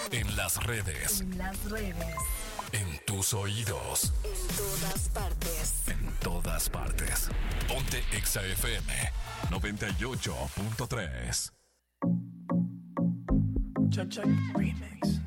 En las redes. En las redes. En tus oídos. En todas partes. En todas partes. Ponte Exa FM 98.3. Check, check, remix.